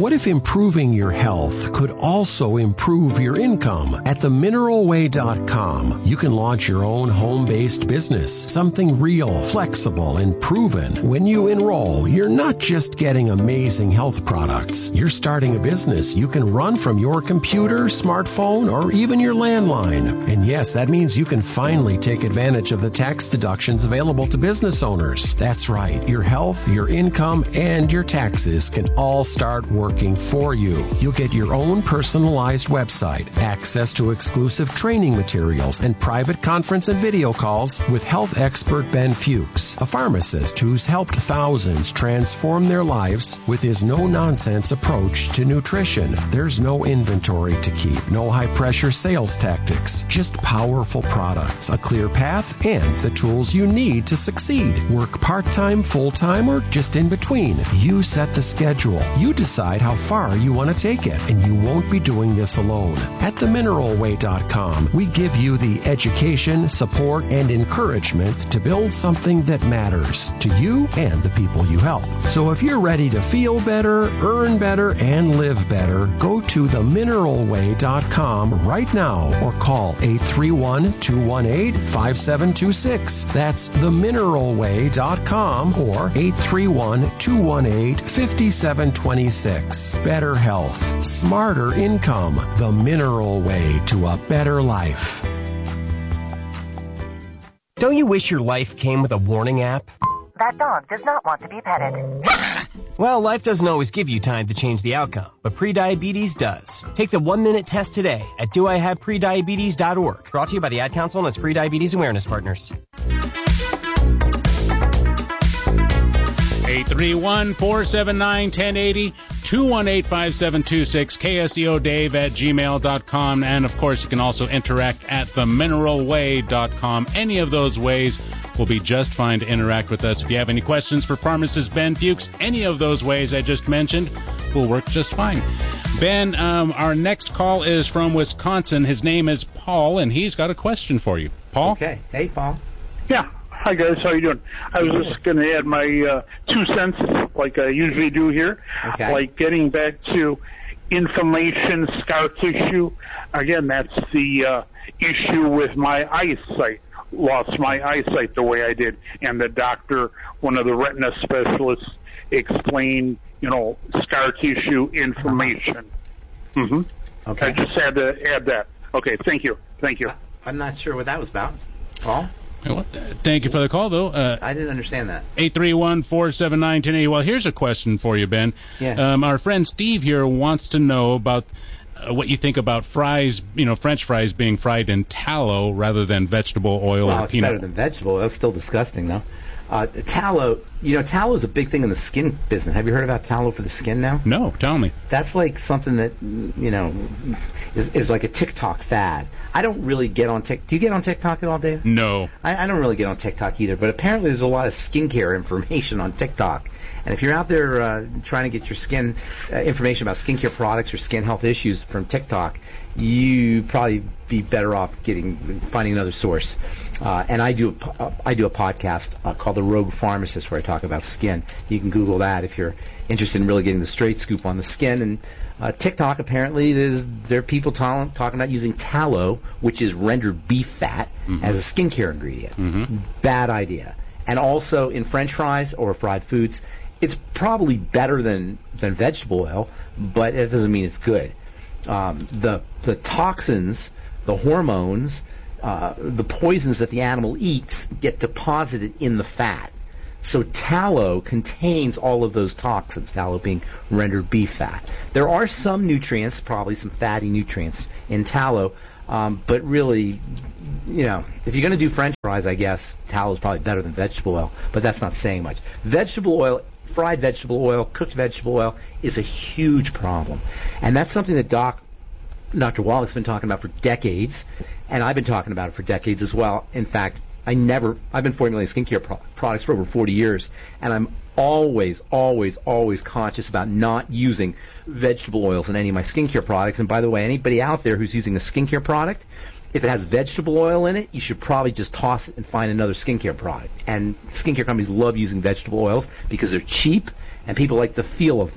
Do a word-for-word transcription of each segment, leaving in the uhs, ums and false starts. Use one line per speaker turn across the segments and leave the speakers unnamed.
What if improving your health could also improve your income? At the mineral way dot com, you can launch your own home-based business, something real, flexible, and proven. When you enroll, you're not just getting amazing health products. You're starting a business you can run from your computer, smartphone, or even your landline. And yes, that means you can finally take advantage of the tax deductions available to business owners. That's right. Your health, your income, and your taxes can all start working for you. You'll get your own personalized website, access to exclusive training materials, and private conference and video calls with health expert Ben Fuchs, a pharmacist who's helped thousands transform their lives with his no-nonsense approach to nutrition. There's no inventory to keep, no high-pressure sales tactics, just powerful products, a clear path, and the tools you need to succeed. Work part-time, full-time, or just in between. You set the schedule. You decide how far you want to take it, and you won't be doing this alone. At the mineral way dot com, we give you the education, support, and encouragement to build something that matters to you and the people you help. So if you're ready to feel better, earn better, and live better, go to the mineral way dot com right now or call eight three one, two one eight, five seven two six. That's the mineral way dot com or eight three one, two one eight, five seven two six. Better health, smarter income, the Mineral Way to a better life.
Don't you wish your life came with a warning app?
That dog does not want to be petted.
Well, life doesn't always give you time to change the outcome, but prediabetes does. Take the one-minute test today at do I have prediabetes dot org. Brought to you by the Ad Council and its Prediabetes Awareness Partners.
eight three one, four seven nine, one zero eight zero, two one eight, five seven two six, K S E O Dave at gmail dot com, and of course you can also interact at the mineral way dot com. Any of those ways will be just fine to interact with us. If you have any questions for pharmacist Ben Fuchs, any of those ways I just mentioned will work just fine. Ben, um, our next call is from Wisconsin. His name is Paul, and he's got a question for you. Paul?
Okay. Hey, Paul.
Yeah. Hi, guys. How you doing? I was just going to add my uh, two cents, like I usually do here.
Okay.
Like getting back to inflammation, scar tissue. Again, that's the uh, issue with my eyesight. Lost my eyesight the way I did, and the doctor, one of the retina specialists, explained, you know, scar tissue inflammation. Mm-hmm.
Okay.
I just had to add that. Okay. Thank you. Thank you.
I'm not sure what that was about. Paul?
Well, thank you for the call, though. Uh,
I didn't understand that.
eight three one, four seven nine, one zero eight zero. Well, here's a question for you, Ben.
Yeah.
Um, our friend Steve here wants to know about uh, what you think about fries, you know, French fries being fried in tallow rather than vegetable oil
well,
or
it's
peanut.
better than vegetable oil. It's still disgusting, though. Uh, tallow, you know, tallow is a big thing in the skin business. Have you heard about tallow for the skin now?
No, tell me.
That's like something that, you know, is, is like a TikTok fad. I don't really get on TikTok. Do you get on TikTok at all, Dave?
No.
I, I don't really get on TikTok either, but apparently there's a lot of skincare information on TikTok. And if you're out there uh, trying to get your skin uh, information about skincare products or skin health issues from TikTok, you probably be better off getting finding another source. Uh, and I do a, uh, I do a podcast uh, called The Rogue Pharmacist where I talk about skin. You can Google that if you're interested in really getting the straight scoop on the skin. And uh, TikTok, apparently, there's, there are people ta- talking about using tallow, which is rendered beef fat, mm-hmm. as a skincare ingredient.
Mm-hmm.
Bad idea. And also in French fries or fried foods, it's probably better than, than vegetable oil, but it doesn't mean it's good. Um, the the toxins, the hormones, uh, the poisons that the animal eats get deposited in the fat. So tallow contains all of those toxins, tallow being rendered beef fat. There are some nutrients, probably some fatty nutrients in tallow, um, but really, you know, if you're going to do French fries, I guess tallow is probably better than vegetable oil, but that's not saying much. Vegetable oil, fried vegetable oil, cooked vegetable oil is a huge problem. And that's something that Doc, Doctor Wallach's been talking about for decades, and I've been talking about it for decades as well. In fact, I never, I've been formulating skincare pro- products for over forty years, and I'm always, always, always conscious about not using vegetable oils in any of my skincare products. And by the way, anybody out there who's using a skincare product, if it has vegetable oil in it, you should probably just toss it and find another skincare product. And skincare companies love using vegetable oils because they're cheap and people like the feel of them.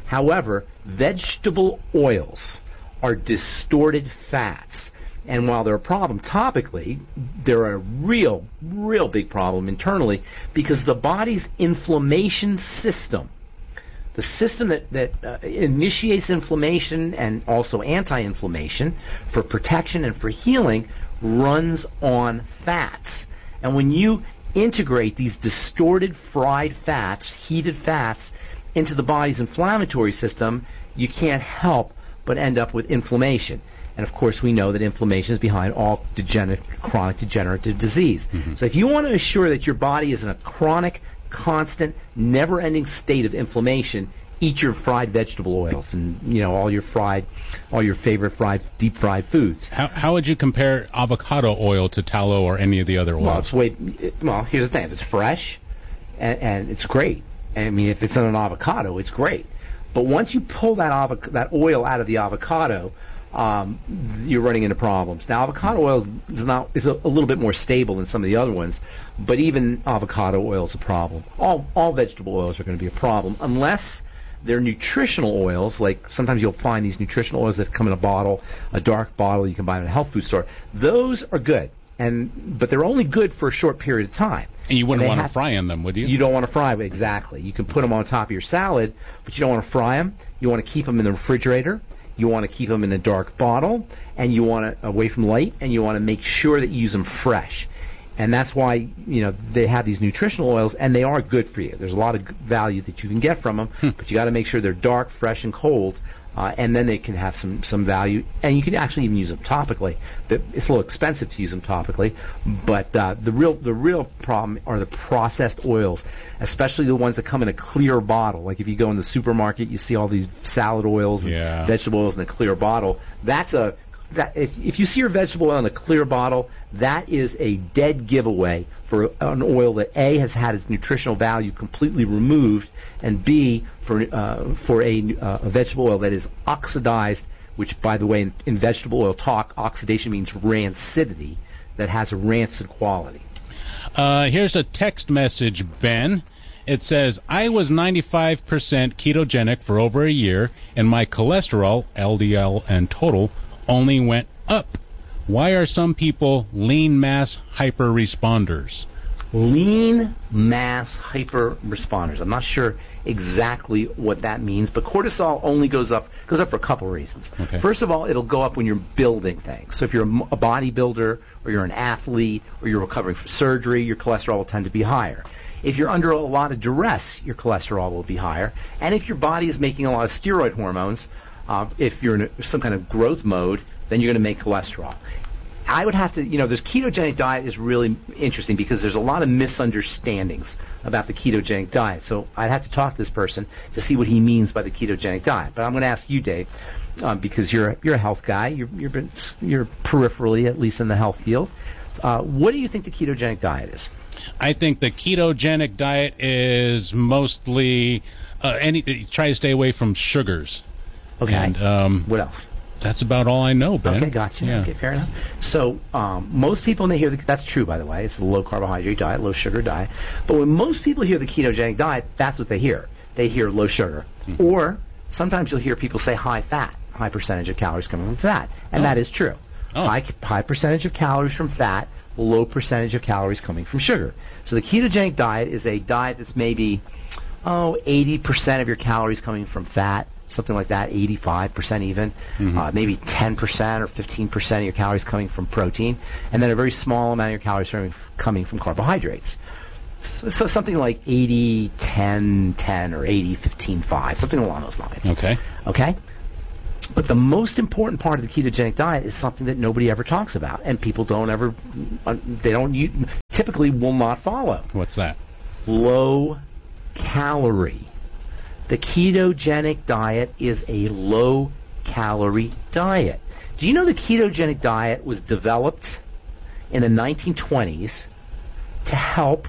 However, vegetable oils are distorted fats. And while they're a problem topically, they're a real, real big problem internally because the body's inflammation system, the system that, that uh, initiates inflammation and also anti-inflammation for protection and for healing, runs on fats. And when you integrate these distorted fried fats, heated fats, into the body's inflammatory system, you can't help but end up with inflammation. And of course, we know that inflammation is behind all degener- chronic degenerative disease. Mm-hmm. So if you want to assure that your body is in a chronic, constant, never-ending state of inflammation, eat your fried vegetable oils and, you know, all your fried, all your favorite fried, deep-fried foods.
How, how would you compare avocado oil to tallow or any of the other oils?
Well, it's way, well, here's the thing. If it's fresh, and, and it's great. I mean, if it's in an avocado, it's great. But once you pull that avoc- that oil out of the avocado, um, you're running into problems. Now, avocado oil is not is a, a little bit more stable than some of the other ones, but even avocado oil is a problem. All all vegetable oils are going to be a problem unless they're nutritional oils. Like sometimes you'll find these nutritional oils that come in a bottle, a dark bottle you can buy in a health food store. Those are good, and but they're only good for a short period of time.
And you wouldn't
and
want
have,
to fry in them, would you?
You don't want to fry them, exactly. You can put them on top of your salad, but you don't want to fry them. You want to keep them in the refrigerator. You want to keep them in a dark bottle, and you want to away from light, and you want to make sure that you use them fresh. And that's why, you know, they have these nutritional oils, and they are good for you. There's a lot of value that you can get from them, hmm. but you got to make sure they're dark, fresh, and cold. Uh, and then they can have some, some value, and you can actually even use them topically. It's a little expensive to use them topically, but uh, the real the real problem are the processed oils, especially the ones that come in a clear bottle. Like if you go in the supermarket, you see all these salad oils and
yeah.
vegetable oils in a clear bottle. That's a that if if you see your vegetable oil in a clear bottle, that is a dead giveaway for an oil that A, has had its nutritional value completely removed, and B, for uh, for a, uh, a vegetable oil that is oxidized, which, by the way, in, in vegetable oil talk, oxidation means rancidity, that has a rancid quality.
Uh, here's a text message, Ben. It says, I was ninety-five percent ketogenic for over a year, and my cholesterol, L D L and total, only went up. Why are some people lean mass hyper responders?
Lean mass hyper responders. I'm not sure exactly what that means, but cortisol only goes up goes up for a couple of reasons.
Okay.
First of all, it'll go up when you're building things. So if you're a bodybuilder or you're an athlete or you're recovering from surgery, your cholesterol will tend to be higher. If you're under a lot of duress, your cholesterol will be higher. And if your body is making a lot of steroid hormones, uh, if you're in a, some kind of growth mode, then you're going to make cholesterol. I would have to, you know, this ketogenic diet is really interesting because there's a lot of misunderstandings about the ketogenic diet. So I'd have to talk to this person to see what he means by the ketogenic diet. But I'm going to ask you, Dave, um, because you're you're a health guy, you're you're, been, you're peripherally at least in the health field. Uh, what do you think the ketogenic diet is?
I think the ketogenic diet is mostly uh, any try to stay away from sugars.
Okay.
And, um,
what else?
That's about all I know, Ben.
Okay, gotcha.
Yeah.
Okay, fair enough. So um, most people, when they hear the, that's true, by the way. It's a low-carbohydrate diet, low-sugar diet. But when most people hear the ketogenic diet, that's what they hear. They hear low sugar. Mm-hmm. Or sometimes you'll hear people say high fat, high percentage of calories coming from fat. And oh. that is true. Oh. High, high percentage of calories from fat, low percentage of calories coming from sugar. So the ketogenic diet is a diet that's maybe, oh, eighty percent of your calories coming from fat, something like that, eighty-five percent even, mm-hmm. uh, maybe ten percent or fifteen percent of your calories coming from protein, and then a very small amount of your calories coming, coming from carbohydrates. So, so something like eighty ten ten or eighty fifteen five, something along those lines.
Okay.
Okay? But the most important part of the ketogenic diet is something that nobody ever talks about, and people don't ever, they don't, typically will not follow.
What's that?
Low calorie. The ketogenic diet is a low-calorie diet. Do you know the ketogenic diet was developed in the nineteen twenties to help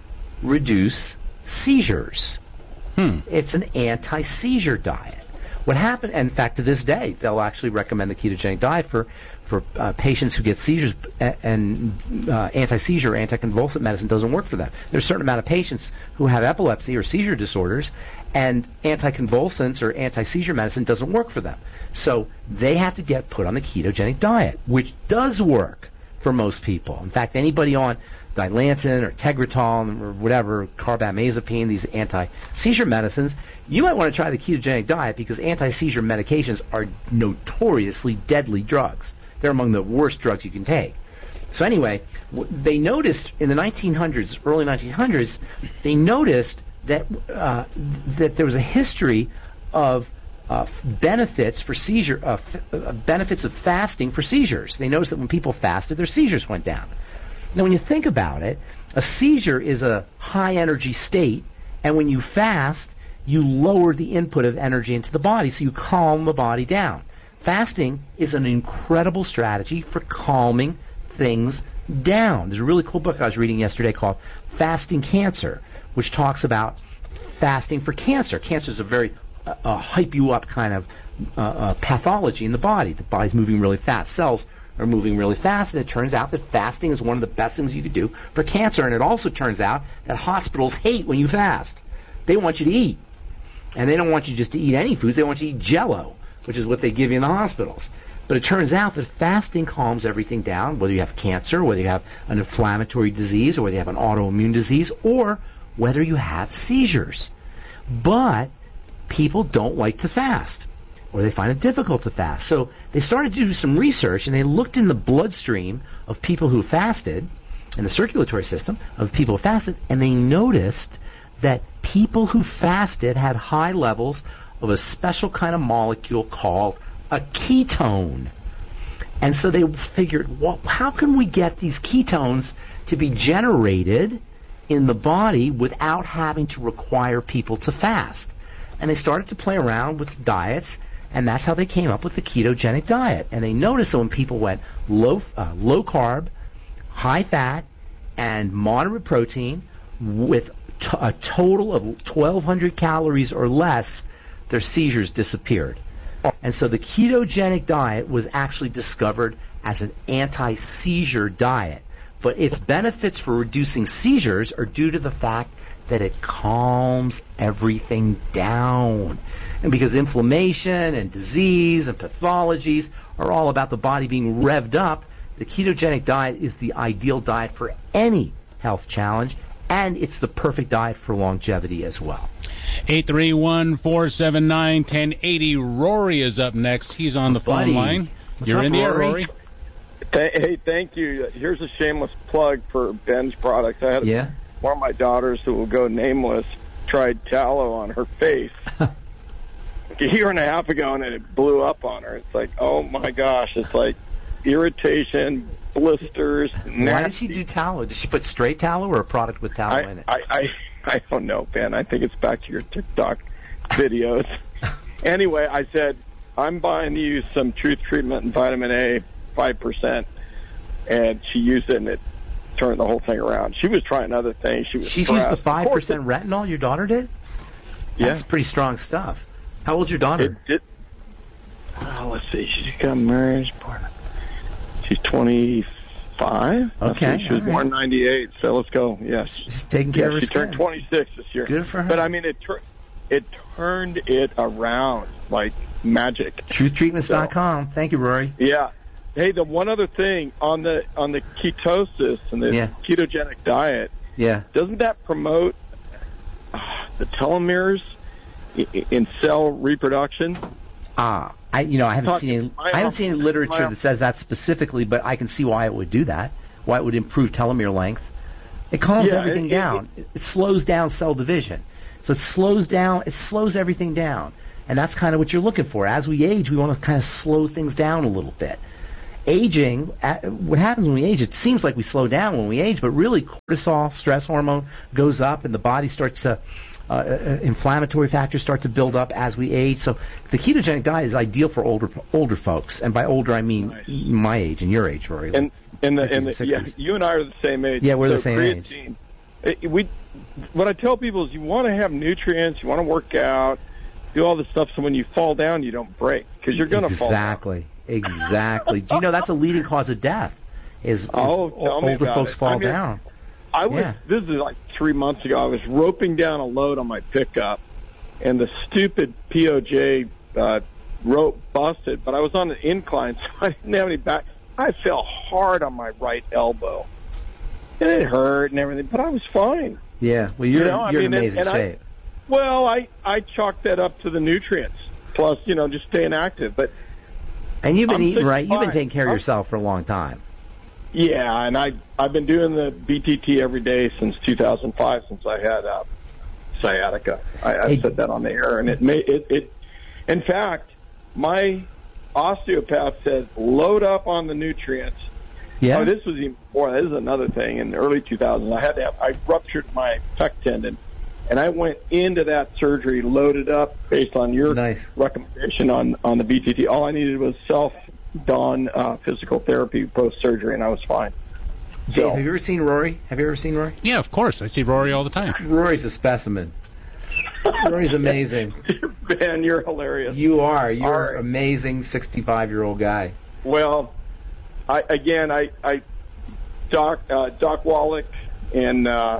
reduce seizures?
Hmm.
It's an anti-seizure diet. What happened, and in fact, to this day, they'll actually recommend the ketogenic diet for, for uh, patients who get seizures, and uh, anti-seizure or anticonvulsant medicine doesn't work for them. There's a certain amount of patients who have epilepsy or seizure disorders, and anticonvulsants or anti-seizure medicine doesn't work for them. So they have to get put on the ketogenic diet, which does work for most people. In fact, anybody on Dilantin or Tegretol or whatever, carbamazepine, these anti-seizure medicines, you might want to try the ketogenic diet because anti-seizure medications are notoriously deadly drugs. They're among the worst drugs you can take. So anyway, they noticed in the nineteen hundreds, early nineteen hundreds, they noticed that uh, that there was a history of uh, benefits for seizure, uh, f- uh, benefits of fasting for seizures. They noticed that when people fasted, their seizures went down. Now, when you think about it, a seizure is a high-energy state, and when you fast, you lower the input of energy into the body, so you calm the body down. Fasting is an incredible strategy for calming things down. There's a really cool book I was reading yesterday called Fasting Cancer, which talks about fasting for cancer. Cancer is a very uh, uh, hype-you-up kind of uh, uh, pathology in the body. The body's moving really fast. Cells are moving really fast, and it turns out that fasting is one of the best things you could do for cancer. And it also turns out that hospitals hate when you fast. They want you to eat. And they don't want you just to eat any foods. They want you to eat Jell-O, which is what they give you in the hospitals. But it turns out that fasting calms everything down, whether you have cancer, whether you have an inflammatory disease, or whether you have an autoimmune disease, or whether you have seizures. But people don't like to fast, or they find it difficult to fast. So they started to do some research, and they looked in the bloodstream of people who fasted, in the circulatory system of people who fasted, and they noticed that people who fasted had high levels of a special kind of molecule called a ketone. And so they figured, well, how can we get these ketones to be generated in the body without having to require people to fast? And they started to play around with diets, and that's how they came up with the ketogenic diet. And they noticed that when people went low, uh, low carb, high fat, and moderate protein with t- a total of twelve hundred calories or less, their seizures disappeared. And so the ketogenic diet was actually discovered as an anti-seizure diet. But its benefits for reducing seizures are due to the fact that it calms everything down. And because inflammation and disease and pathologies are all about the body being revved up, the ketogenic diet is the ideal diet for any health challenge, and it's the perfect diet for longevity as well.
eight three one, four seven nine, one zero eight zero. Rory is up next. He's on the phone
Buddy.
line.
What's
You're
up,
in the air,
Rory?
Rory.
Hey, thank you. Here's a shameless plug for Ben's products. I had
Yeah?
one of my daughters who will go nameless tried tallow on her face a year and a half ago, and it blew up on her. It's like, oh, my gosh. It's like irritation, blisters, nasty.
Why did she do tallow? Did she put straight tallow or a product with tallow
I,
in it?
I, I, I don't know, Ben. I think it's back to your TikTok videos. Anyway, I said, I'm buying you some Truth Treatment and Vitamin A, five percent, and she used it, and it turned the whole thing around. She was trying other things. She was
She's
stressed.
used the five percent retinol your daughter did?
Yeah.
That's pretty strong stuff. How old's your daughter?
It, it, oh, let's see. She got married. She's twenty-five.
Okay,
She was
all right.
born in ninety-eight, so let's go. Yes.
She's taking care
Yeah,
of her
she
skin.
turned twenty-six this year.
Good for her.
But, I mean, it, tur- it turned it around like magic.
truth treatments dot com. Thank you, Rory.
Yeah. Hey, the one other thing on the on the ketosis and the
Yeah.
ketogenic diet,
Yeah.
doesn't that promote uh, the telomeres i- in cell reproduction?
Ah, I you know I haven't
Talk-
seen any,
my
I haven't seen any
my-
literature that says that specifically, but I can see why it would do that. Why it would improve telomere length. It calms
Yeah,
everything
it-
down. It, it slows down cell division. So it slows down. It slows everything down, and that's kind of what you're looking for. As we age, we want to kind of slow things down a little bit. Aging, uh, what happens when we age? It seems like we slow down when we age, but really cortisol, stress hormone, goes up, and the body starts to. Uh, uh, inflammatory factors start to build up as we age. So the ketogenic diet is ideal for older older folks, and by older I mean
Nice.
my age and your age, Rory.
And and the, and
fifties
the,
and
yeah,
sixties.
you and I are the same age.
Yeah, we're the
So
same age.
creatine, it- we, what I tell people is you want to have nutrients, you want to work out, do all this stuff, so when you fall down, you don't break, because you're going to fall down.
Exactly, exactly. Do you know that's a leading cause of death? Is, is
Oh, tell me
older
about
folks
it.
fall
I mean,
down?
I was,
Yeah.
this is like three months ago, I was roping down a load on my pickup, and the stupid P O J uh, rope busted, but I was on an incline, so I didn't have any back. I fell hard on my right elbow, and it hurt and everything, but I was fine.
Yeah, well, you're,
you know,
you're
I mean,
in amazing
and, and
shape.
I, well, I, I chalked that up to the nutrients, plus, you know, just staying active. But
And you've been
I'm
eating right. You've been
sixty-five.
taking care of
I'm-
yourself for a long time.
Yeah, and I, I've been doing the B T T every day since two thousand five, since I had uh, sciatica. I, I
Hey.
said that on the air, and it may it, it. In fact, my osteopath said load up on the nutrients.
Yeah.
Oh, this was even more. This is another thing. In the early two thousands, I had to have, I ruptured my pec tendon, and I went into that surgery loaded up based on your
Nice.
recommendation on on the B T T. All I needed was self-done uh, physical therapy post-surgery, and I was fine.
Dave,
So-
have you ever seen Rory? Have you ever seen Rory?
Yeah, of course. I see Rory all the time.
Rory's a specimen. Rory's amazing.
Ben, you're hilarious.
You are. You're
All right.
an amazing sixty-five-year-old guy.
Well, I again, I, I Doc uh, Doc Wallach and uh,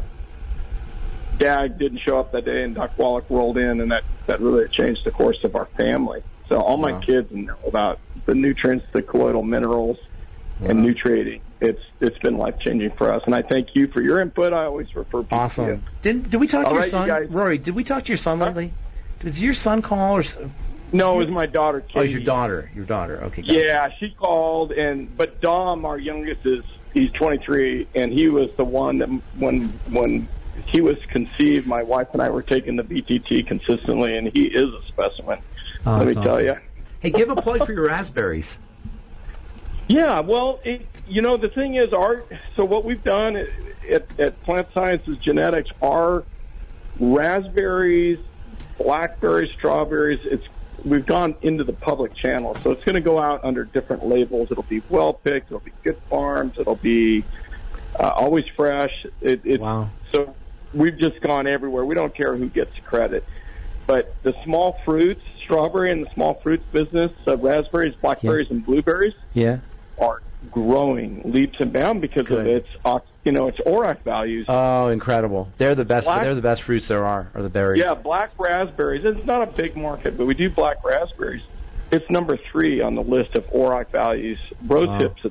Dag didn't show up that day, and Doc Wallach rolled in, and that that really changed the course of our family. So all my
Wow.
kids know about the nutrients, the colloidal minerals, and
Wow.
nutriating. It's it's been life changing for us, and I thank you for your input. I always refer people to
Awesome.
you.
Did did we talk to
All
your
right, you
son,
guys.
Rory? Did we talk to your son lately? Did your son call or? s-
No, it was my daughter. Katie.
Oh, it's your daughter. Your daughter. Okay. got it.
Yeah, she called, and but Dom, our youngest, is he's twenty-three, and he was the one that when when he was conceived, my wife and I were taking the B T T consistently, and he is a specimen.
Oh,
let me
that's
tell
awesome.
you.
Hey, give a plug for your raspberries.
Yeah, well, it, you know, the thing is, our so what we've done at, at Plant Sciences Genetics, our raspberries, blackberries, strawberries, it's we've gone into the public channel, so it's going to go out under different labels. It'll be Well Picked, it'll be Good Farms, it'll be uh, Always Fresh. It, it's,
Wow.
So we've just gone everywhere. We don't care who gets credit. But the small fruits, strawberry and the small fruits business, uh, raspberries, blackberries, and blueberries
Yeah.
are growing leaps and bounds because
Good.
of its, ox- you know, its ORAC values.
Oh, incredible! They're the best.
Black-
They're the best fruits there are, or the berries.
Yeah, black raspberries. It's not a big market, but we do black raspberries. It's number three on the list of ORAC values. Rose
Wow.
hips,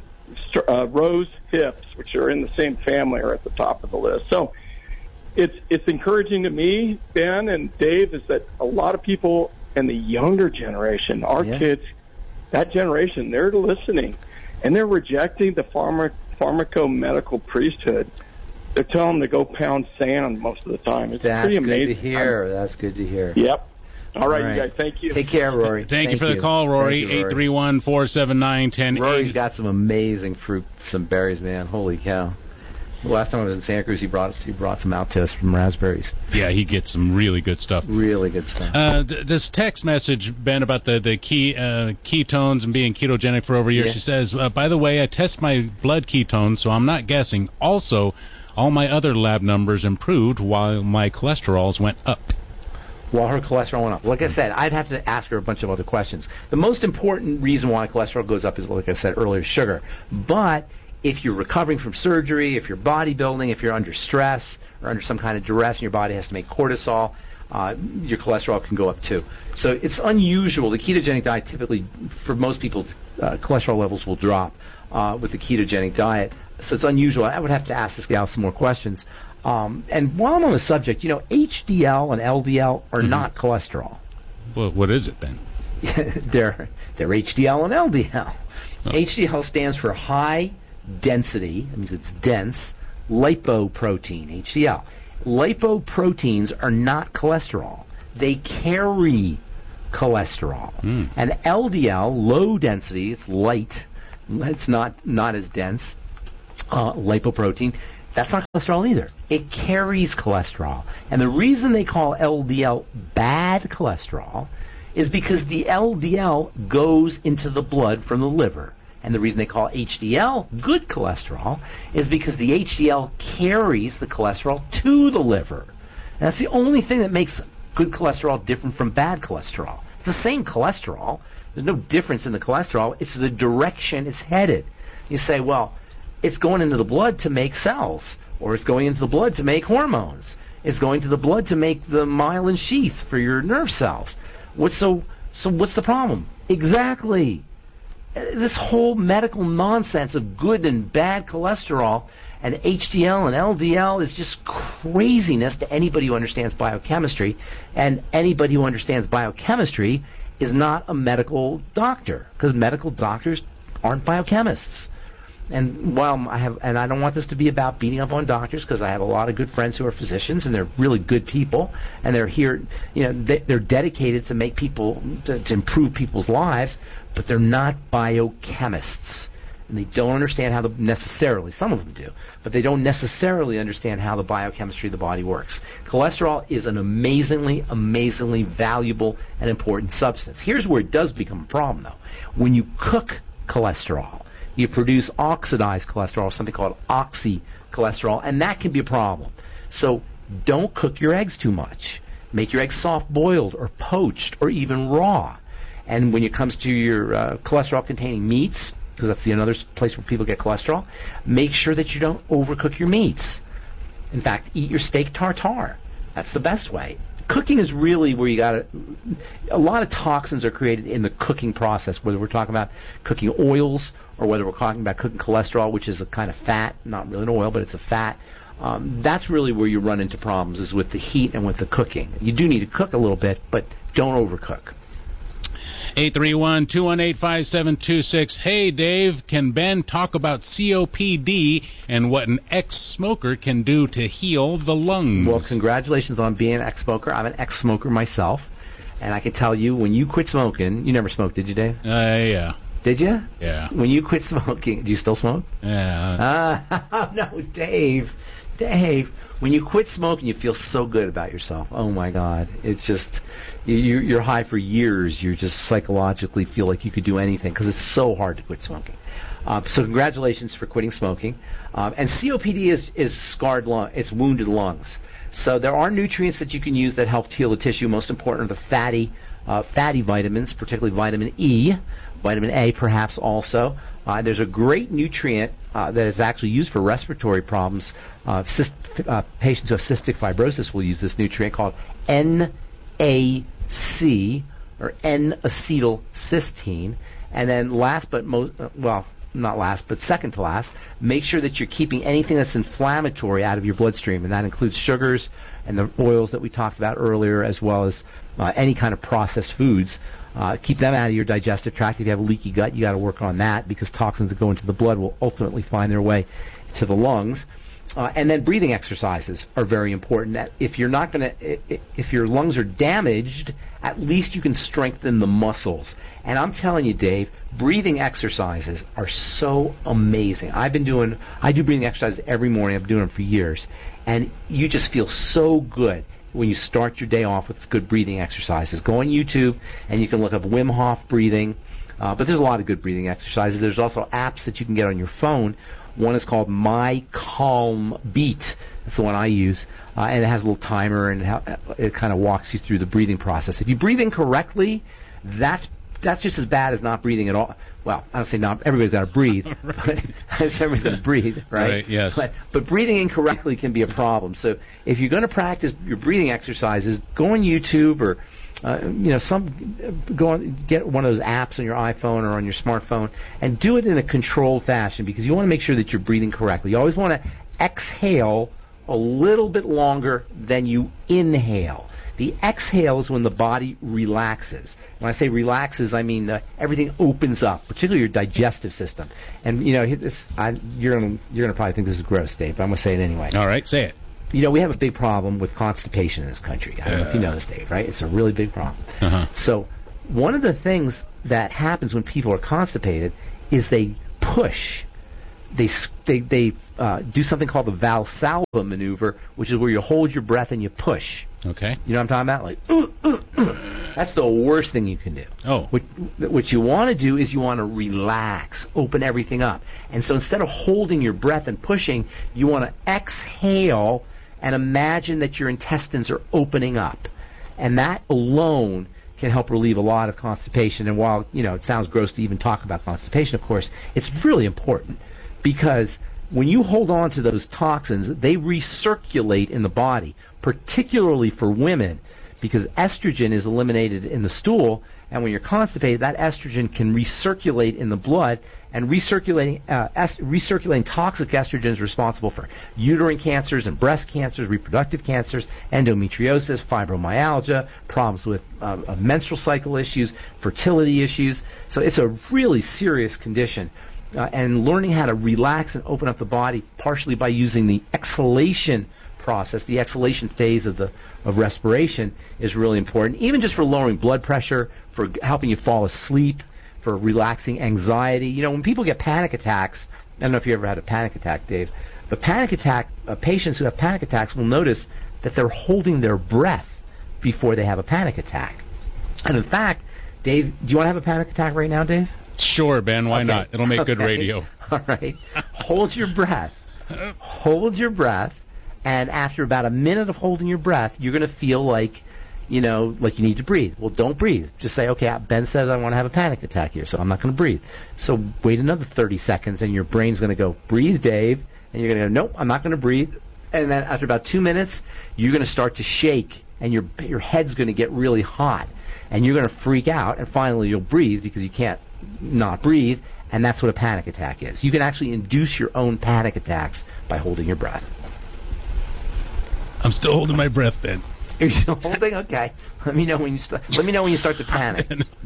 uh, rose hips, which are in the same family, are at the top of the list. So it's it's encouraging to me, Ben and Dave, is that a lot of people in the younger generation, our
Yeah.
kids, that generation, they're listening, and they're rejecting the pharma, pharmacomedical priesthood. They're telling them to go pound sand most of the time. It's
That's
pretty
good
amazing.
to hear. That's good to hear.
Yep. All right,
All right.
you guys. Thank you.
Take care, Rory.
Thank, you for the call, Rory.
Thank you,
eight three one, four seven nine, one zero
Rory's
eight.
got some amazing fruit, some berries, man. Holy cow! The last time I was in Santa Cruz, he brought us, he brought some out to us from raspberries.
Yeah, he gets some really good stuff.
Really good stuff.
Uh, th- this text message, Ben, about the the key uh, ketones and being ketogenic for over a year.
Yeah.
She says, uh, by the way, I test my blood ketones, so I'm not guessing. Also, all my other lab numbers improved while my cholesterols went up.
While her cholesterol went up. Like I said, I'd have to ask her a bunch of other questions. The most important reason why cholesterol goes up is, like I said earlier, sugar. But if you're recovering from surgery, if you're bodybuilding, if you're under stress or under some kind of duress and your body has to make cortisol, uh, your cholesterol can go up too. So it's unusual. The ketogenic diet typically, for most people, uh, cholesterol levels will drop uh, with the ketogenic diet. So it's unusual. I would have to ask this gal some more questions. Um, and while I'm on the subject, you know, H D L and L D L are
Mhm.
not cholesterol.
Well, what is it then?
they're they're H D L and L D L.
Oh.
H D L stands for high density. That means it's dense lipoprotein. H D L. Lipoproteins are not cholesterol. They carry cholesterol.
Mm.
And L D L, low density, it's light. It's not not as dense. Uh, lipoprotein. That's not cholesterol either. It carries cholesterol. And the reason they call L D L bad cholesterol is because the L D L goes into the blood from the liver. And the reason they call H D L good cholesterol is because the H D L carries the cholesterol to the liver. And that's the only thing that makes good cholesterol different from bad cholesterol. It's the same cholesterol. There's no difference in the cholesterol. It's the direction it's headed. You say, well, it's going into the blood to make cells, or it's going into the blood to make hormones. is going to the blood to make the myelin sheath for your nerve cells. What's so so what's the problem? Exactly. This whole medical nonsense of good and bad cholesterol and H D L and L D L is just craziness to anybody who understands biochemistry, and anybody who understands biochemistry is not a medical doctor, because medical doctors aren't biochemists. And while I have, and I don't want this to be about beating up on doctors, because I have a lot of good friends who are physicians, and they're really good people, and they're here, you know, they, they're dedicated to make people, to, to improve people's lives, but they're not biochemists. And they don't understand how the, necessarily, some of them do, but they don't necessarily understand how the biochemistry of the body works. Cholesterol is an amazingly, amazingly valuable and important substance. Here's where it does become a problem, though. When you cook cholesterol, you produce oxidized cholesterol, something called oxycholesterol, and that can be a problem. So don't cook your eggs too much. Make your eggs soft-boiled or poached or even raw. And when it comes to your uh, cholesterol-containing meats, because that's the another place where people get cholesterol, make sure that you don't overcook your meats. In fact, eat your steak tartare. That's the best way. Cooking is really where you got to... A lot of toxins are created in the cooking process, whether we're talking about cooking oils or whether we're talking about cooking cholesterol, which is a kind of fat, not really an oil, but it's a fat. Um, that's really where you run into problems, is with the heat and with the cooking. You do need to cook a little bit, but don't overcook.
eight three one, two one eight, five seven two six. Hey, Dave, can Ben talk about C O P D and what an ex-smoker can do to heal the lungs?
Well, congratulations on being an ex-smoker. I'm an ex-smoker myself, and I can tell you, when you quit smoking, you never smoked, did you, Dave?
Uh, yeah.
Did you?
Yeah.
When you quit smoking, do you still smoke?
Yeah.
Ah, no, Dave. Dave, when you quit smoking, you feel so good about yourself. Oh, my God. It's just, you, you're high for years. You just psychologically feel like you could do anything, because it's so hard to quit smoking. Uh, so congratulations for quitting smoking. Um, and C O P D is, is scarred lung, it's wounded lungs. So there are nutrients that you can use that help heal the tissue. Most important are the fatty, uh, fatty vitamins, particularly vitamin E, vitamin A perhaps also. Uh, there's a great nutrient uh, that is actually used for respiratory problems. Uh, cyst, uh, patients who have cystic fibrosis will use this nutrient called N A C, or N-acetylcysteine. And then last but most, uh, well, not last, but second to last, make sure that you're keeping anything that's inflammatory out of your bloodstream, and that includes sugars and the oils that we talked about earlier, as well as uh, any kind of processed foods. Uh, keep them out of your digestive tract. If you have a leaky gut, you got to work on that, because toxins that go into the blood will ultimately find their way to the lungs. Uh, and then breathing exercises are very important. If you're not going to, if your lungs are damaged, at least you can strengthen the muscles. And I'm telling you, Dave, breathing exercises are so amazing. I've been doing, I do breathing exercises every morning. I've been doing them for years, and you just feel so good when you start your day off with good breathing exercises. Go on YouTube, and you can look up Wim Hof breathing. Uh, but there's a lot of good breathing exercises. There's also apps that you can get on your phone. One is called My Calm Beat. That's the one I use. Uh, and it has a little timer, and it, ha- it kind of walks you through the breathing process. If you breathe incorrectly, that's that's just as bad as not breathing at all. Well, I don't say not. Everybody's got to breathe. Right. Everybody's got to breathe, right?
Right, yes.
But, but breathing incorrectly can be a problem. So if you're going to practice your breathing exercises, go on YouTube or Uh, you know, some go on, get one of those apps on your iPhone or on your smartphone, and do it in a controlled fashion, because you want to make sure that you're breathing correctly. You always want to exhale a little bit longer than you inhale. The exhale is when the body relaxes. When I say relaxes, I mean uh, everything opens up, particularly your digestive system. And you know, this, I, you're gonna you're gonna probably think this is gross, Dave, but I'm gonna say it anyway.
All right, say it.
You know, we have a big problem with constipation in this country. I don't uh, know if you know this, Dave, right? It's a really big problem.
Uh-huh.
So one of the things that happens when people are constipated is they push. They they, they uh, do something called the Valsalva maneuver, which is where you hold your breath and you push.
Okay.
You know what I'm talking about? Like, uh, uh, uh. That's the worst thing you can do.
Oh.
What, what you want to do is you want to relax, open everything up. And so instead of holding your breath and pushing, you want to exhale and imagine that your intestines are opening up. And that alone can help relieve a lot of constipation. And while, you know, it sounds gross to even talk about constipation, of course, it's really important, because when you hold on to those toxins, they recirculate in the body, particularly for women, because estrogen is eliminated in the stool, and when you're constipated, that estrogen can recirculate in the blood, and recirculating uh, est- recirculating toxic estrogen is responsible for uterine cancers and breast cancers, reproductive cancers, endometriosis, fibromyalgia, problems with uh, uh, menstrual cycle issues, fertility issues. So it's a really serious condition. Uh, and learning how to relax and open up the body, partially by using the exhalation process, the exhalation phase of the of respiration, is really important. Even just for lowering blood pressure, for helping you fall asleep, for relaxing anxiety. You know, when people get panic attacks, I don't know if you ever had a panic attack, Dave, but panic attack uh, patients who have panic attacks will notice that they're holding their breath before they have a panic attack. And in fact, Dave, do you want to have a panic attack right now, Dave?
Sure, Ben. Why
okay.
not? It'll make
okay.
good radio.
All right. Hold your breath. Hold your breath. And after about a minute of holding your breath, you're going to feel like, you know, like you need to breathe. Well, don't breathe. Just say, okay, Ben says I want to have a panic attack here, so I'm not going to breathe. So wait another thirty seconds, and your brain's going to go, breathe, Dave. And you're going to go, nope, I'm not going to breathe. And then after about two minutes, you're going to start to shake, and your your head's going to get really hot. And you're going to freak out, and finally you'll breathe because you can't not breathe, and that's what a panic attack is. You can actually induce your own panic attacks by holding your breath.
I'm still holding my breath, Ben.
You're still holding? Okay. Let me know when you start. Let me know when you start to panic.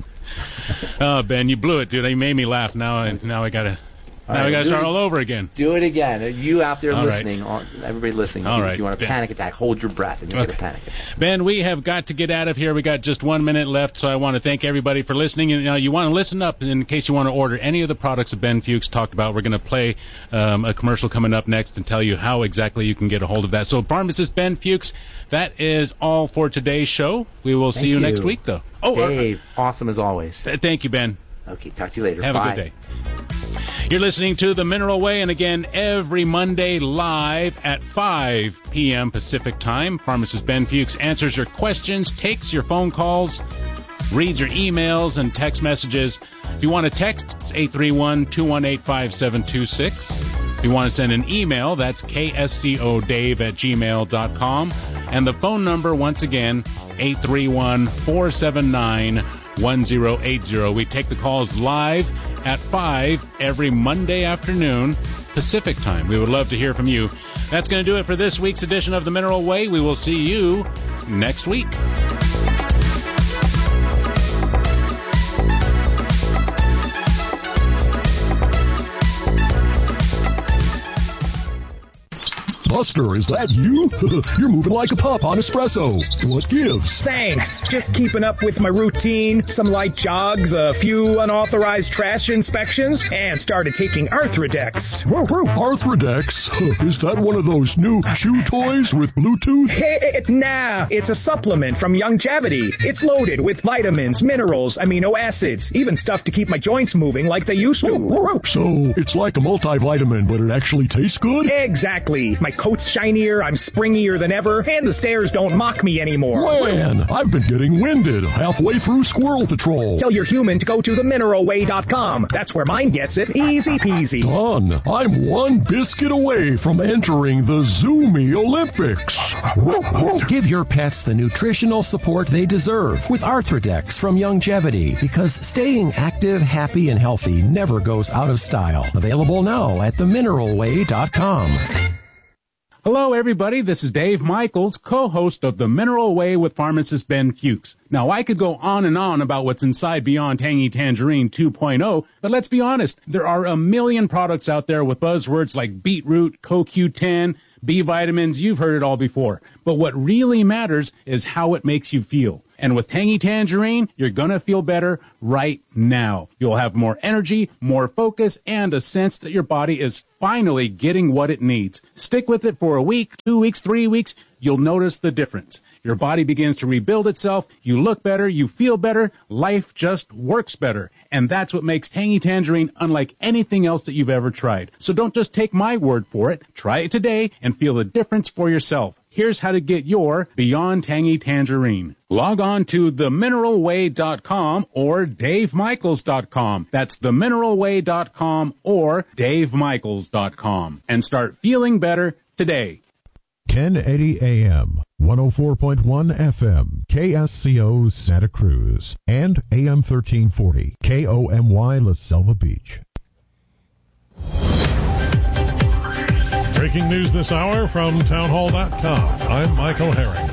Oh, Ben, you blew it, dude. You made me laugh. Now, I, now I gotta. Now right, I got to start it, all over again.
Do it again. You out there
all
listening, right. everybody listening,
all
if
right.
you want a
Ben.
panic attack, hold your breath and you'll
okay.
get a panic attack.
Ben, we have got to get out of here. We got just one minute left, so I want to thank everybody for listening. And, you know, you want to listen up in case you want to order any of the products that Ben Fuchs talked about. We're going to play um, a commercial coming up next and tell you how exactly you can get a hold of that. So, pharmacist Ben Fuchs, that is all for today's show. We will
thank
see you,
you
next week, though.
Oh, Dave, uh, awesome as always.
Th- thank you, Ben.
Okay, talk to you later.
Have
Bye.
a good day. You're listening to The Mineral Way, and again, every Monday live at five p.m. Pacific Time. Pharmacist Ben Fuchs answers your questions, takes your phone calls, reads your emails and text messages. If you want to text, it's eight three one, two one eight, five seven two six. If you want to send an email, that's k s c o dave at gmail dot com. And the phone number, once again, eight three one, four seven nine, one zero eight zero. We take the calls live at five every Monday afternoon, Pacific Time. We would love to hear from you. That's going to do it for this week's edition of The Mineral Way. We will see you next week.
Buster, is that you? You're moving like a pup on espresso. What gives?
Thanks. Just keeping up with my routine. Some light jogs, a few unauthorized trash inspections, and started taking Arthrodex.
Whoa, whoa. Arthrodex? Is that one of those new chew toys with Bluetooth?
Hey, nah, it's a supplement from Youngevity. It's loaded with vitamins, minerals, amino acids, even stuff to keep my joints moving like they used to.
Whoa, so it's like a multivitamin, but it actually tastes good?
Exactly. My coat's shinier, I'm springier than ever, and the stairs don't mock me anymore.
Man, I've been getting winded halfway through Squirrel Patrol.
Tell your human to go to the mineral way dot com. That's where mine gets it. Easy peasy.
Done. I'm one biscuit away from entering the Zoomy Olympics.
Give your pets the nutritional support they deserve with Arthrodex from Youngevity, because staying active, happy, and healthy never goes out of style. Available now at the mineral way dot com.
Hello, everybody. This is Dave Michaels, co-host of The Mineral Way with pharmacist Ben Fuchs. Now, I could go on and on about what's inside Beyond Tangy Tangerine two point oh, but let's be honest, there are a million products out there with buzzwords like beetroot, C O Q ten, B vitamins. You've heard it all before. But what really matters is how it makes you feel. And with Tangy Tangerine, you're going to feel better right now. You'll have more energy, more focus, and a sense that your body is finally getting what it needs. Stick with it for a week, two weeks, three weeks. You'll notice the difference. Your body begins to rebuild itself. You look better. You feel better. Life just works better. And that's what makes Tangy Tangerine unlike anything else that you've ever tried. So don't just take my word for it. Try it today and feel the difference for yourself. here's how to get your Beyond Tangy Tangerine. Log on to the mineral way dot com or dave michaels dot com. That's the mineral way dot com or dave michaels dot com. And start feeling better today.
ten eighty A M, one oh four point one F M, K S C O Santa Cruz, and A M thirteen forty, K O M Y La Selva Beach.
Breaking news this hour from townhall dot com. I'm Michael Herring.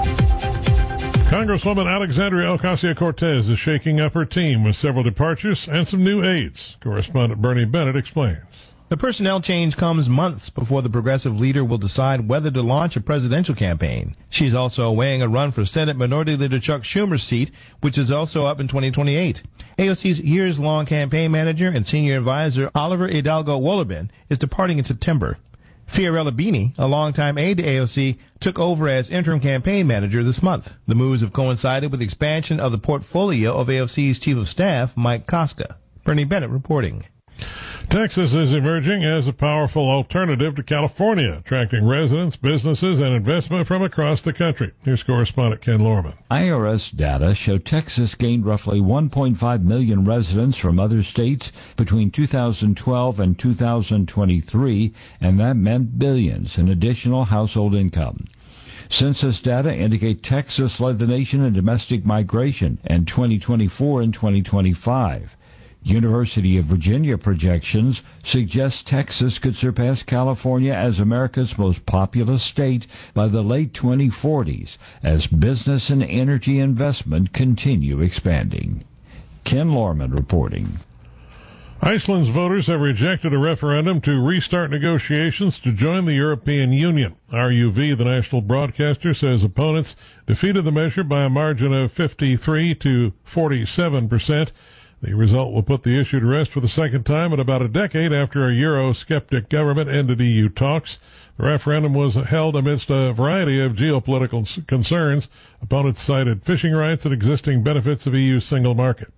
Congresswoman Alexandria Ocasio-Cortez is shaking up her team with several departures and some new aides. Correspondent Bernie Bennett explains.
The personnel change comes months before the progressive leader will decide whether to launch a presidential campaign. She's also weighing a run for Senate Minority Leader Chuck Schumer's seat, which is also up in twenty twenty-eight. A O C's years-long campaign manager and senior advisor Oliver Hidalgo Wollerben is departing in September. Fiorella Bini, a longtime aide to A O C, took over as interim campaign manager this month. The moves have coincided with the expansion of the portfolio of A O C's chief of staff, Mike Koska. Bernie Bennett reporting.
Texas is emerging as a powerful alternative to California, attracting residents, businesses, and investment from across the country. Here's correspondent Ken Lorman.
I R S data show Texas gained roughly one point five million residents from other states between two thousand twelve and two thousand twenty-three, and that meant billions in additional household income. Census data indicate Texas led the nation in domestic migration in twenty twenty-four and twenty twenty-five. University of Virginia projections suggest Texas could surpass California as America's most populous state by the late twenty forties as business and energy investment continue expanding. Ken Lorman reporting.
Iceland's voters have rejected a referendum to restart negotiations to join the European Union. R U V, the national broadcaster, says opponents defeated the measure by a margin of fifty-three to forty-seven percent. The result will put the issue to rest for the second time in about a decade after a Euro-skeptic government ended E U talks. The referendum was held amidst a variety of geopolitical concerns. Opponents cited fishing rights and existing benefits of E U's single market.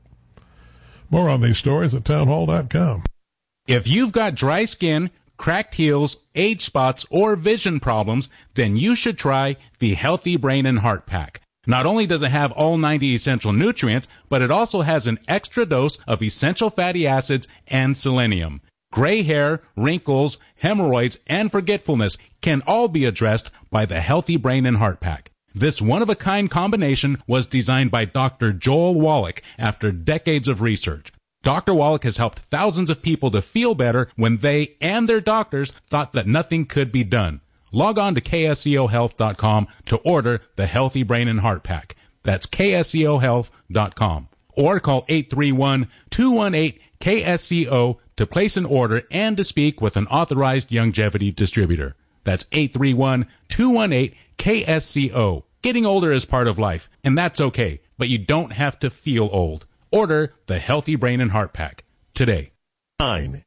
More on these stories at townhall dot com.
If you've got dry skin, cracked heels, age spots, or vision problems, then you should try the Healthy Brain and Heart Pack. Not only does it have all ninety essential nutrients, but it also has an extra dose of essential fatty acids and selenium. Gray hair, wrinkles, hemorrhoids, and forgetfulness can all be addressed by the Healthy Brain and Heart Pack. This one-of-a-kind combination was designed by Doctor Joel Wallach after decades of research. Doctor Wallach has helped thousands of people to feel better when they and their doctors thought that nothing could be done. Log on to K S E O health dot com to order the Healthy Brain and Heart Pack. That's K S E O health dot com. Or call eight three one, two one eight, K S E O to place an order and to speak with an authorized longevity distributor. That's eight three one, two one eight, K S C O. Getting older is part of life, and that's okay, but you don't have to feel old. Order the Healthy Brain and Heart Pack today.
Nine.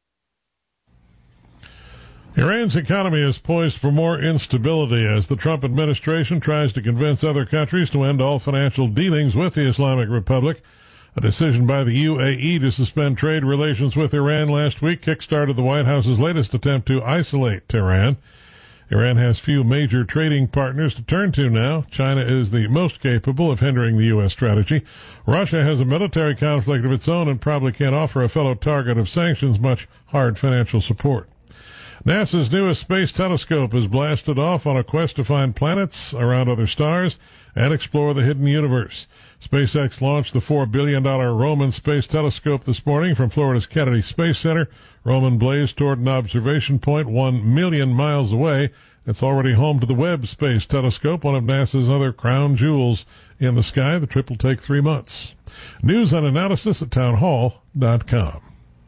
Iran's economy is poised for more instability as the Trump administration tries to convince other countries to end all financial dealings with the Islamic Republic. A decision by the U A E to suspend trade relations with Iran last week kickstarted the White House's latest attempt to isolate Tehran. Iran has few major trading partners to turn to now. China is the most capable of hindering the U S strategy. Russia has a military conflict of its own and probably can't offer a fellow target of sanctions much hard financial support. NASA's newest space telescope is blasted off on a quest to find planets around other stars and explore the hidden universe. SpaceX launched the four billion dollars Roman Space Telescope this morning from Florida's Kennedy Space Center. Roman blazed toward an observation point one million miles away. It's already home to the Webb Space Telescope, one of NASA's other crown jewels in the sky. The trip will take three months. News and analysis at townhall dot com.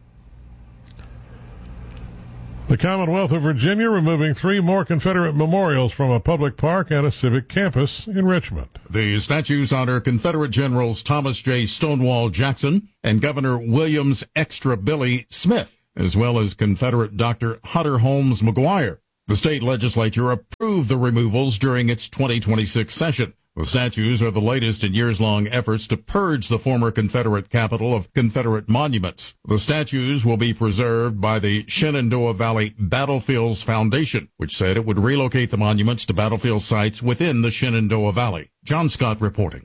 The Commonwealth of Virginia removing three more Confederate memorials from a public park and a civic campus in Richmond.
The statues honor Confederate Generals Thomas J. Stonewall Jackson and Governor William's Extra Billy Smith, as well as Confederate Doctor Hunter Holmes McGuire. The state legislature approved the removals during its twenty twenty-six session. The statues are the latest in years-long efforts to purge the former Confederate capital of Confederate monuments. The statues will be preserved by the Shenandoah Valley Battlefields Foundation, which said it would relocate the monuments to battlefield sites within the Shenandoah Valley. John Scott reporting.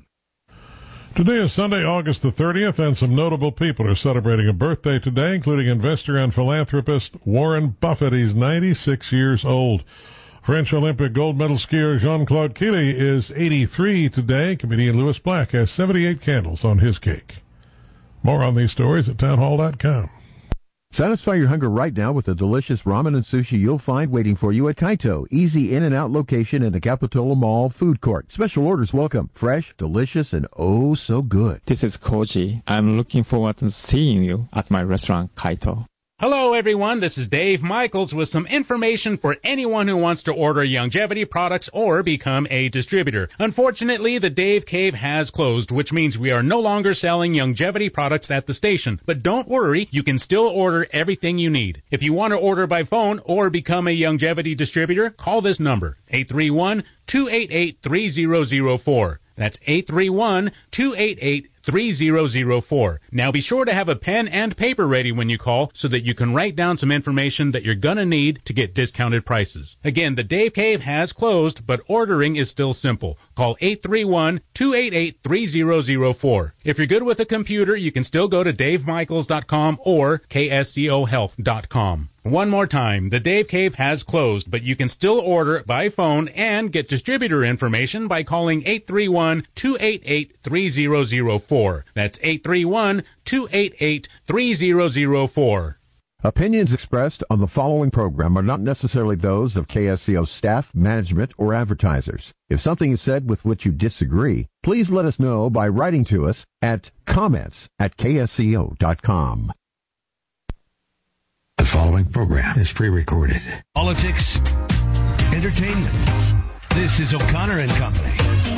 Today is Sunday, August the thirtieth, and some notable people are celebrating a birthday today, including investor and philanthropist Warren Buffett. He's ninety-six years old. French Olympic gold medal skier Jean-Claude Killy is eighty-three today. Comedian Louis Black has seventy-eight candles on his cake. More on these stories at townhall dot com.
Satisfy your hunger right now with the delicious ramen and sushi you'll find waiting for you at Kaito. Easy in and out location in the Capitola Mall food court. Special orders welcome. Fresh, delicious, and oh so good.
This is Koji. I'm looking forward to seeing you at my restaurant, Kaito.
Hello, everyone. This is Dave Michaels with some information for anyone who wants to order Youngevity products or become a distributor. Unfortunately, the Dave Cave has closed, which means we are no longer selling Youngevity products at the station. But don't worry, you can still order everything you need. If you want to order by phone or become a Youngevity distributor, call this number, eight three one, two eight eight, three zero zero four. That's eight three one, two eight eight, three zero zero four. Now be sure to have a pen and paper ready when you call so that you can write down some information that you're going to need to get discounted prices. Again, the Dave Cave has closed, but ordering is still simple. Call eight three one, two eight eight, three zero zero four. If you're good with a computer, you can still go to dave michaels dot com or k s c o health dot com. One more time, the Dave Cave has closed, but you can still order by phone and get distributor information by calling eight three one, two eight eight, three zero zero four. That's eight three one, two eight eight, three zero zero four.
Opinions expressed on the following program are not necessarily those of K S C O staff, management, or advertisers. If something is said with which you disagree, please let us know by writing to us at comments at k s c o dot com.
The following program is pre-recorded.
Politics, entertainment. This is O'Connor and Company.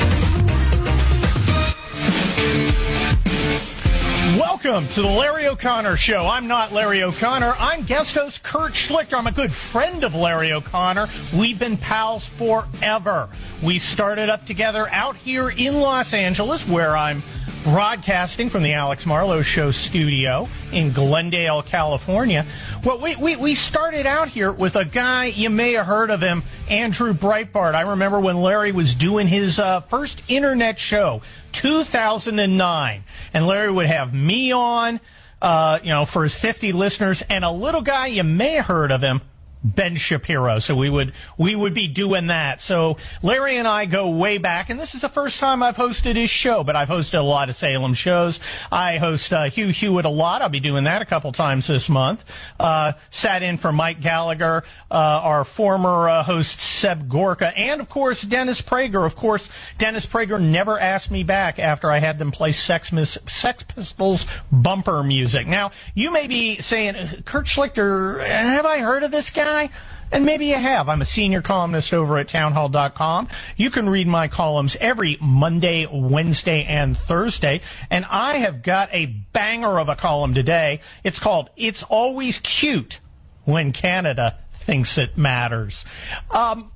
Welcome to the Larry O'Connor Show. I'm not Larry O'Connor. I'm guest host Kurt Schlichter. I'm a good friend of Larry O'Connor. We've been pals forever. We started up together out here in Los Angeles, where I'm broadcasting from the Alex Marlowe Show studio in Glendale, California. Well, we, we, we started out here with a guy, you may have heard of him, Andrew Breitbart. I remember when Larry was doing his uh, first internet show, two thousand nine, and Larry would have me on, uh, you know, for his fifty listeners, and a little guy, you may have heard of him, Ben Shapiro. So we would we would be doing that. So Larry and I go way back, and this is the first time I've hosted his show, but I've hosted a lot of Salem shows. I host uh, Hugh Hewitt a lot. I'll be doing that a couple times this month. Uh, sat in for Mike Gallagher, uh, our former uh, host Seb Gorka, and of course Dennis Prager. Of course, Dennis Prager never asked me back after I had them play Sex, Mis- Sex Pistols bumper music. Now, you may be saying, Kurt Schlichter, have I heard of this guy? And maybe you have. I'm a senior columnist over at townhall dot com. You can read my columns every Monday, Wednesday, and Thursday. And I have got a banger of a column today. It's called It's Always Cute When Canada Thinks It Matters. Um,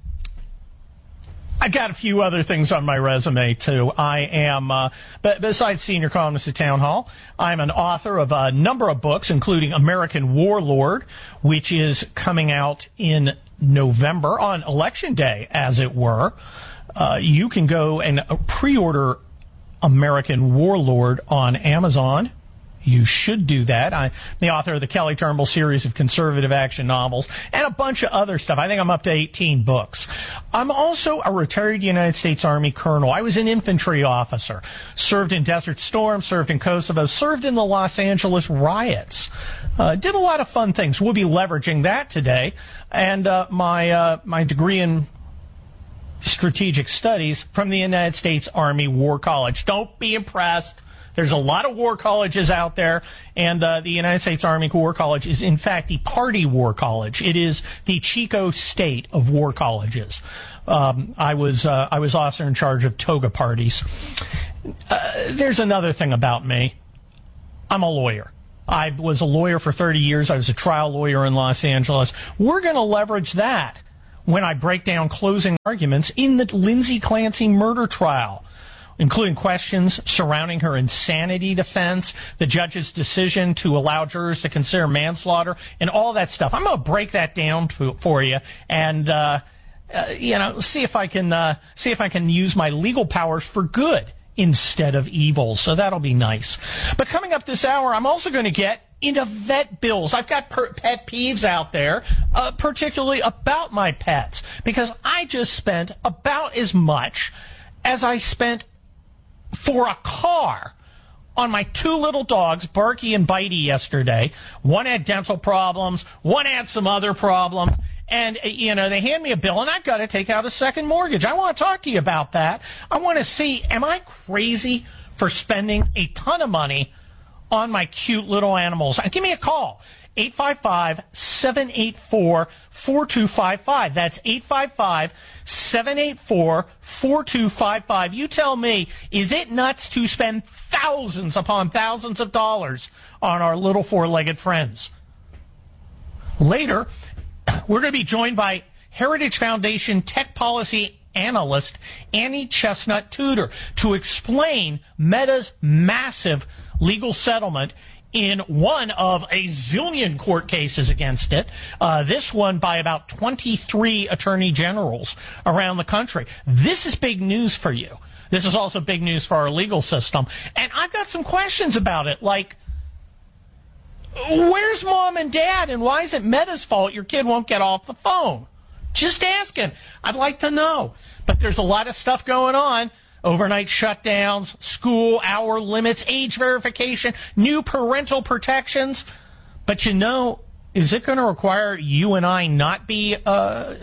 I got a few other things on my resume, too. I am, uh, but besides senior columnist at Town Hall, I'm an author of a number of books, including American Warlord, which is coming out in November, on Election Day, as it were. Uh, you can go and pre-order American Warlord on Amazon. You should do that. I'm the author of the Kelly Turnbull series of conservative action novels and a bunch of other stuff. I think I'm up to eighteen books. I'm also a retired United States Army colonel. I was an infantry officer, served in Desert Storm, served in Kosovo, served in the Los Angeles riots. Uh, did a lot of fun things. We'll be leveraging that today. And uh, my uh, my degree in strategic studies from the United States Army War College. Don't be impressed. There's a lot of war colleges out there, and uh, the United States Army War College is, in fact, the party war college. It is the Chico State of war colleges. Um, I was uh, I was officer in charge of toga parties. Uh, there's another thing about me. I'm a lawyer. I was a lawyer for thirty years. I was a trial lawyer in Los Angeles. We're going to leverage that when I break down closing arguments in the Lindsay Clancy murder trial, including questions surrounding her insanity defense, the judge's decision to allow jurors to consider manslaughter, and all that stuff. I'm going to break that down to, for you and, uh, uh, you know, see if I can uh, see if I can use my legal powers for good instead of evil. So that'll be nice. But coming up this hour, I'm also going to get into vet bills. I've got per- pet peeves out there, uh, particularly about my pets, because I just spent about as much as I spent for a car on my two little dogs, Barky and Bitey, yesterday. One had dental problems, one had some other problems, and, you know, they hand me a bill, and I've got to take out a second mortgage. I want to talk to you about that. I want to see, am I crazy for spending a ton of money on my cute little animals? Give me a call. eight five five, seven eight four, four two five five. That's eight five five, seven eight four, four two five five. You tell me, is it nuts to spend thousands upon thousands of dollars on our little four-legged friends? Later, we're going to be joined by Heritage Foundation tech policy analyst Annie Chestnut Tudor to explain Meta's massive legal settlement in one of a zillion court cases against it, uh, this one by about twenty-three attorney generals around the country. This is big news for you. This is also big news for our legal system. And I've got some questions about it, like, where's mom and dad, and why is it Meta's fault your kid won't get off the phone? Just asking. I'd like to know. But there's a lot of stuff going on. Overnight shutdowns, school hour limits, age verification, new parental protections. But you know, is it going to require you and I not be uh,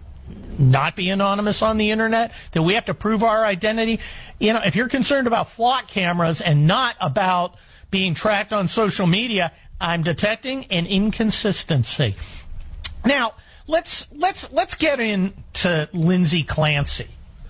not be anonymous on the internet? That we have to prove our identity? You know, if you're concerned about flock cameras and not about being tracked on social media, I'm detecting an inconsistency. Now, let's let's let's get into Lindsay Clancy.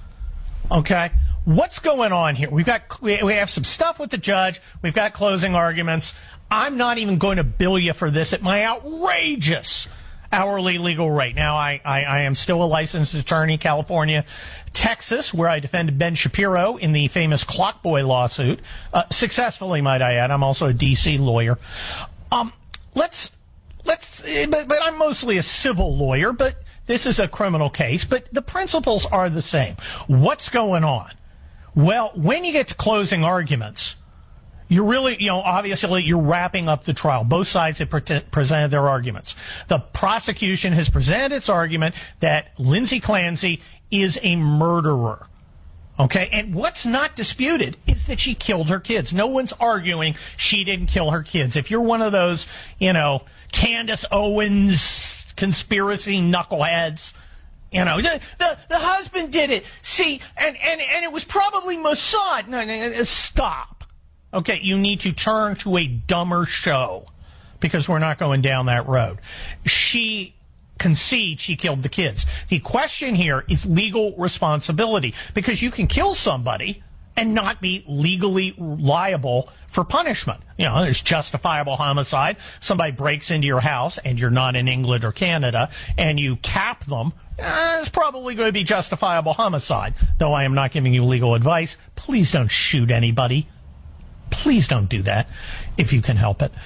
Okay? What's going on here? We've got we have some stuff with the judge. We've got closing arguments. I'm not even going to bill you for this at my outrageous hourly legal rate. Now, I, I, I am still a licensed attorney, California, Texas, where I defended Ben Shapiro in the famous Clock Boy lawsuit. Uh, successfully, might I add. I'm also a D C lawyer. Um, let's let's, but, but I'm mostly a civil lawyer, but this is a criminal case. But the principles are the same. What's going on? Well, when you get to closing arguments, you're really, you know, obviously you're wrapping up the trial. Both sides have pre- presented their arguments. The prosecution has presented its argument that Lindsay Clancy is a murderer. Okay, and what's not disputed is that she killed her kids. No one's arguing she didn't kill her kids. If you're one of those, you know, Candace Owens conspiracy knuckleheads, you know, the, the the husband did it. See, and, and, and it was probably Mossad. No, no, no, stop. Okay, you need to turn to a dumber show because we're not going down that road. She concedes she killed the kids. The question here is legal responsibility, because you can kill somebody and not be legally liable for punishment. You know, there's justifiable homicide. Somebody breaks into your house and you're not in England or Canada and you cap them. Uh, it's probably going to be justifiable homicide. Though I am not giving you legal advice. Please don't shoot anybody. Please don't do that if you can help it.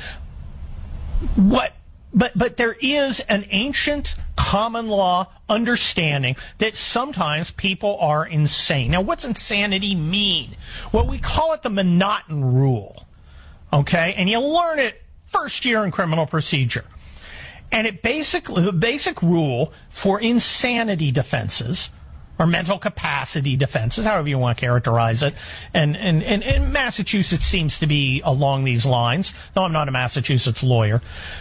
What? But but there is an ancient common law understanding that sometimes people are insane. Now, what's insanity mean? Well, we call it the Monotone rule, okay? And you learn it first year in criminal procedure. And it basically the basic rule for insanity defenses, or mental capacity defenses, however you want to characterize it. And, and, and, and Massachusetts seems to be along these lines, though I'm not a Massachusetts lawyer.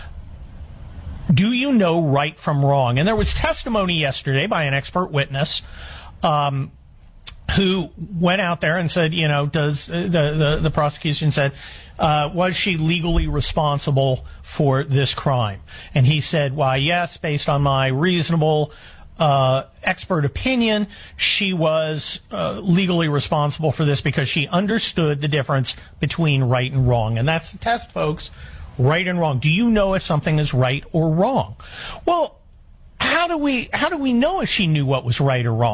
Do you know right from wrong? And there was testimony yesterday by an expert witness um, who went out there and said, you know, does the, the, the prosecution said, uh, was she legally responsible for this crime? And he said, why, yes, based on my reasonable uh, expert opinion, she was uh, legally responsible for this because she understood the difference between right and wrong. And that's the test, folks. Right and wrong. Do you know if something is right or wrong? Well, how how do we how do we know if she knew what was right or wrong?